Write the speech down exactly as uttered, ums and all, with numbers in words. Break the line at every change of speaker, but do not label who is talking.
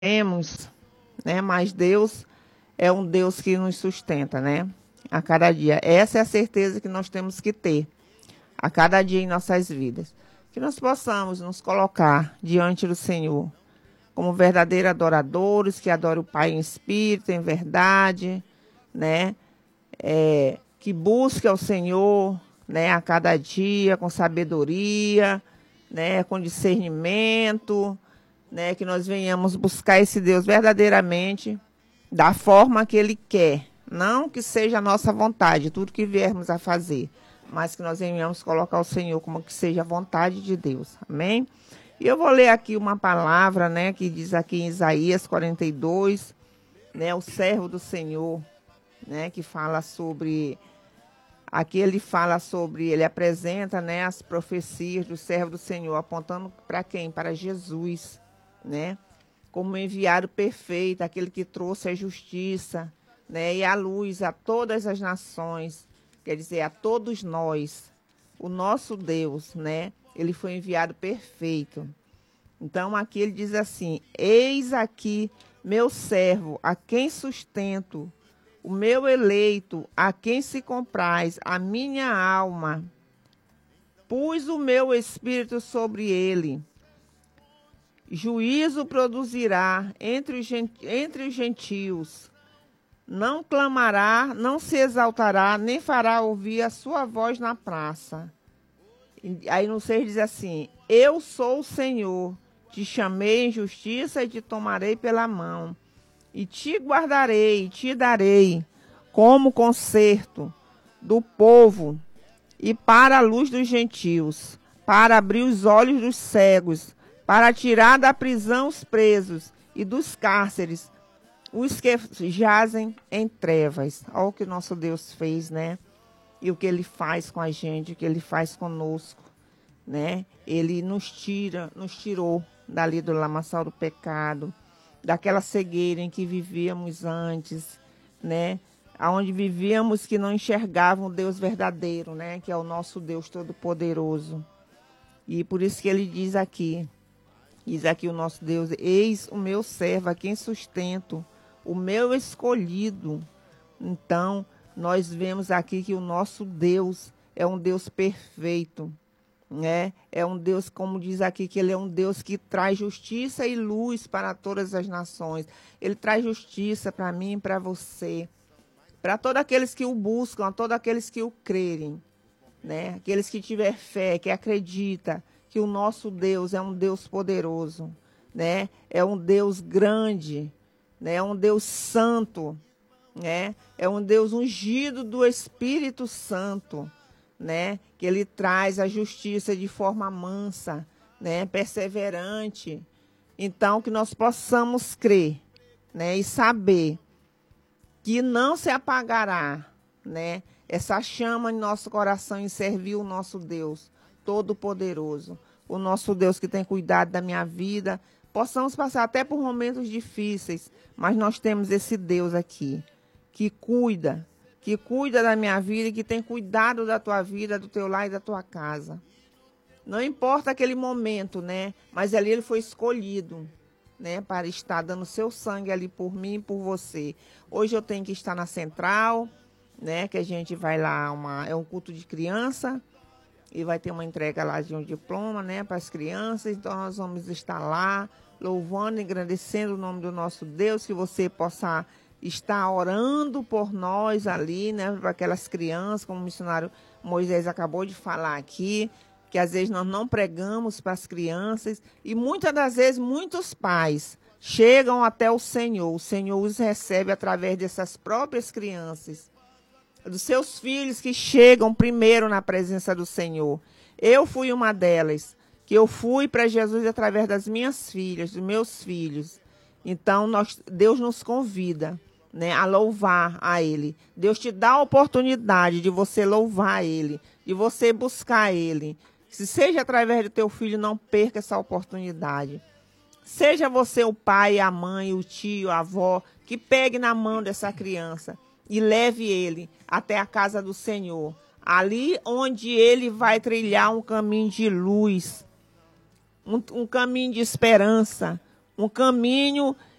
temos, né? Mas Deus é um Deus que nos sustenta, né? A cada dia. Essa é a certeza que nós temos que ter a cada dia em nossas vidas. Que nós possamos nos colocar diante do Senhor como verdadeiros adoradores, que adoram o Pai em espírito, em verdade, né? É, que busque ao Senhor, né? A cada dia com sabedoria, né? Com discernimento, né? Que nós venhamos buscar esse Deus verdadeiramente da forma que Ele quer. Não que seja a nossa vontade, tudo que viermos a fazer, mas que nós venhamos colocar o Senhor como que seja a vontade de Deus. Amém? E eu vou ler aqui uma palavra, né, que diz aqui em Isaías quarenta e dois, né, o servo do Senhor, né, que fala sobre, aqui ele fala sobre, ele apresenta, né, as profecias do servo do Senhor, apontando para quem? Para Jesus, né, como enviado perfeito, aquele que trouxe a justiça, né, e a luz a todas as nações, quer dizer, a todos nós, o nosso Deus, né, ele foi enviado perfeito. Então, aqui ele diz assim: eis aqui meu servo, a quem sustento, o meu eleito, a quem se compraz, a minha alma. Pus o meu espírito sobre ele. Juízo produzirá entre os, entre os gentios. Não clamará, não se exaltará, nem fará ouvir a sua voz na praça. Aí no seis diz assim: eu sou o Senhor, te chamei em justiça e te tomarei pela mão, e te guardarei, e te darei como conserto do povo e para a luz dos gentios, para abrir os olhos dos cegos, para tirar da prisão os presos e dos cárceres os que jazem em trevas. Olha o que nosso Deus fez, né? E o que Ele faz com a gente, o que Ele faz conosco, né? Ele nos tira, nos tirou dali do lamaçal do pecado, daquela cegueira em que vivíamos antes, né? Aonde vivíamos que não enxergavam o Deus verdadeiro, né? Que é o nosso Deus Todo-Poderoso. E por isso que Ele diz aqui, diz aqui o nosso Deus: eis o meu servo, a quem sustento, o meu escolhido. Então, nós vemos aqui que o nosso Deus é um Deus perfeito, né? É um Deus, como diz aqui, que Ele é um Deus que traz justiça e luz para todas as nações. Ele traz justiça para mim e para você, para todos aqueles que o buscam, a todos aqueles que o crerem, né? Aqueles que tiver fé, que acredita que o nosso Deus é um Deus poderoso, né? É um Deus grande, né? É um Deus santo, né? É um Deus ungido do Espírito Santo, né? Que Ele traz a justiça de forma mansa, né? Perseverante. Então, que nós possamos crer, né? E saber que não se apagará, né? Essa chama em nosso coração em servir o nosso Deus Todo-Poderoso, o nosso Deus que tem cuidado da minha vida. Possamos passar até por momentos difíceis, mas nós temos esse Deus aqui, que cuida, que cuida da minha vida e que tem cuidado da tua vida, do teu lar e da tua casa. Não importa aquele momento, né? Mas ali ele foi escolhido, né? Para estar dando seu sangue ali por mim e por você. Hoje eu tenho que estar na central, né? Que a gente vai lá, uma, é um culto de criança, e vai ter uma entrega lá de um diploma, né? Para as crianças. Então nós vamos estar lá, louvando e agradecendo o nome do nosso Deus, que você possa estar orando por nós ali, né? Para aquelas crianças, como o missionário Moisés acabou de falar aqui, que às vezes nós não pregamos para as crianças, e muitas das vezes muitos pais chegam até o Senhor, o Senhor os recebe através dessas próprias crianças, dos seus filhos que chegam primeiro na presença do Senhor. Eu fui uma delas, que eu fui para Jesus através das minhas filhas, dos meus filhos. Então, nós, Deus nos convida, né, a louvar a Ele. Deus te dá a oportunidade de você louvar a Ele, de você buscar Ele. Se seja através do teu filho, não perca essa oportunidade. Seja você o pai, a mãe, o tio, a avó, que pegue na mão dessa criança e leve ele até a casa do Senhor, ali onde ele vai trilhar um caminho de luz, um, um caminho de esperança, um caminho